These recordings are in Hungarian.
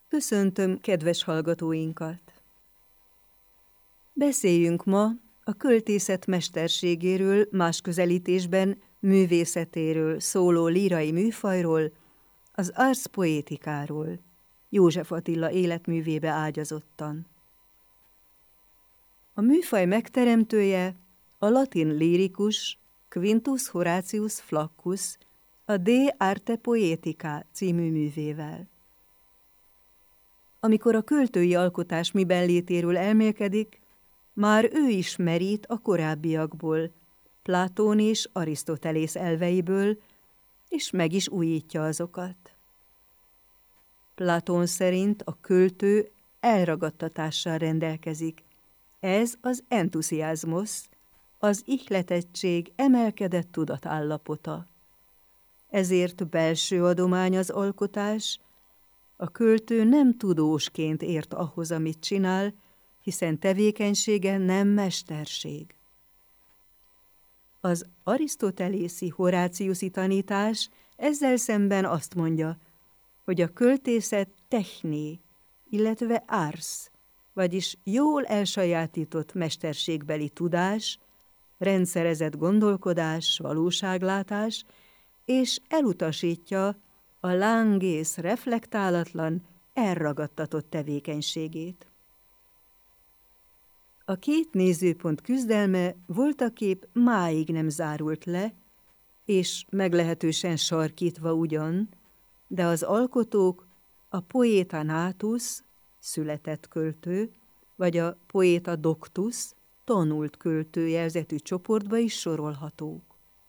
Köszöntöm kedves hallgatóinkat! Beszéljünk ma a költészet mesterségéről, más közelítésben művészetéről szóló lírai műfajról, az ars poetikáról, József Attila életművébe ágyazottan. A műfaj megteremtője a latin lírikus Quintus Horatius Flaccus a De Arte Poetica című művével. Amikor a költői alkotás miben létéről elmélkedik, már ő is merít a korábbiakból, Platón és Arisztotelész elveiből, és meg is újítja azokat. Platón szerint a költő elragadtatással rendelkezik. Ez az entuziazmus, az ihletettség emelkedett tudatállapota. Ezért belső adomány az alkotás, a költő nem tudósként ért ahhoz, amit csinál, hiszen tevékenysége nem mesterség. Az arisztotelészi horáciuszi tanítás ezzel szemben azt mondja, hogy a költészet techné, illetve ars, vagyis jól elsajátított mesterségbeli tudás, rendszerezett gondolkodás, valóságlátás, és elutasítja a lángész reflektálatlan, elragadtatott tevékenységét. A két nézőpont küzdelme voltaképp máig nem zárult le, és meglehetősen sarkítva ugyan, de az alkotók a poeta natus, született költő, vagy a poeta doctus, tanult költő jelzetű csoportba is sorolhatók.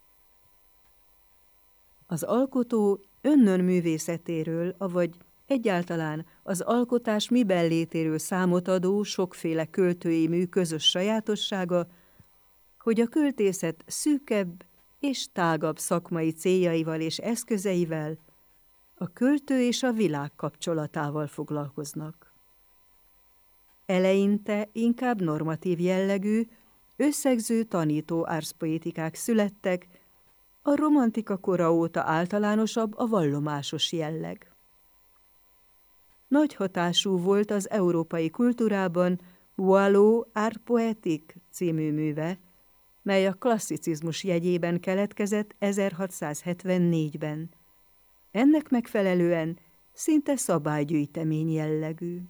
Az alkotó önnön művészetéről, avagy egyáltalán az alkotás miben létéről számot adó sokféle költői mű közös sajátossága, hogy a költészet szűkebb és tágabb szakmai céljaival és eszközeivel, a költő és a világ kapcsolatával foglalkoznak. Eleinte inkább normatív jellegű, összegző tanító árspoetikák születtek, a romantika kora óta általánosabb a vallomásos jelleg. Nagy hatású volt az európai kultúrában Boileau Art Poetique című műve, mely a klasszicizmus jegyében keletkezett 1674-ben. Ennek megfelelően szinte szabálygyűjtemény jellegű.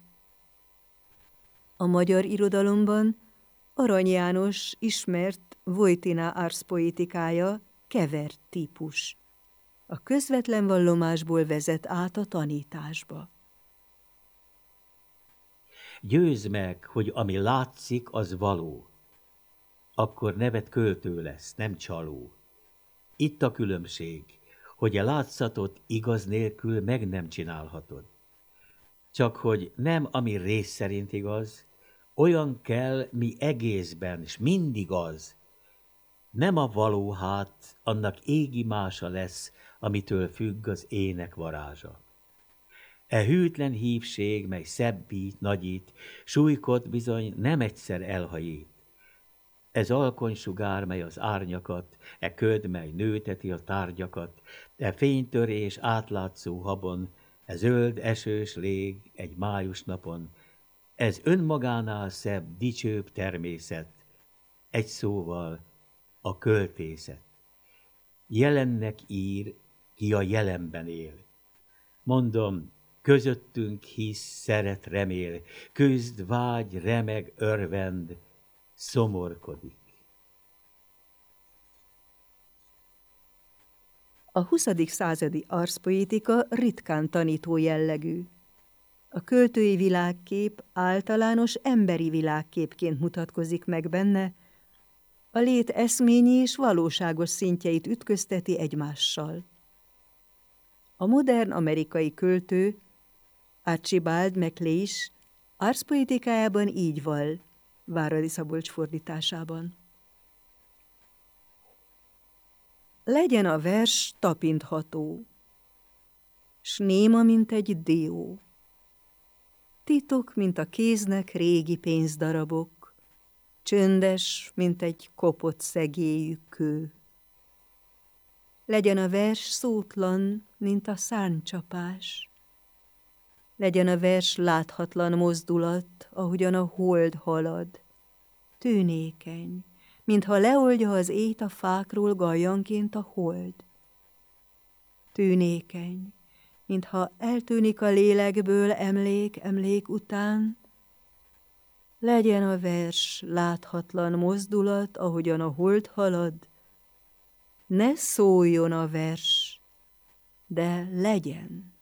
A magyar irodalomban Arany János ismert Vojtina ars poetikája kevert típus. A közvetlen vallomásból vezet át a tanításba. Győzd meg, hogy ami látszik, az való. Akkor neved költő lesz, nem csaló. Itt a különbség, hogy a látszatot igaz nélkül meg nem csinálhatod. Csak hogy nem ami rész szerint igaz, olyan kell, mi egészben, s mindig az. Nem a való hát, annak égi mása lesz, amitől függ az ének varázsa. E hűtlen hívség, mely szebbít, nagyít, súlykot bizony nem egyszer elhajít. Ez alkonysugár, mely az árnyakat, e köd, mely nőteti a tárgyakat, e fénytörés átlátszó habon, e zöld esős lég egy május napon, ez önmagánál szebb, dicsőbb természet, egy szóval a költészet. Jelennek ír, ki a jelenben él. Mondom, közöttünk hisz, szeret, remél, küzd, vágy, remeg, örvend, szomorkodik. A 20. századi arszpoetika ritkán tanító jellegű. A költői világkép általános emberi világképként mutatkozik meg benne, a lét eszményi és valóságos szintjeit ütközteti egymással. A modern amerikai költő Archibald MacLeish arszpoetikájában így vall, Váradi Szabolcs fordításában. Legyen a vers tapintható, s néma, mint egy dió. Titok, mint a kéznek régi pénzdarabok, csöndes, mint egy kopott szegélyű kő. Legyen a vers szótlan, mint a szárnycsapás. Legyen a vers láthatlan mozdulat, ahogyan a hold halad. Tűnékeny, mintha leoldja az ét a fákról galjanként a hold. Tűnékeny, mintha eltűnik a lélekből emlék után. Legyen a vers láthatlan mozdulat, ahogyan a hold halad. Ne szóljon a vers, de legyen.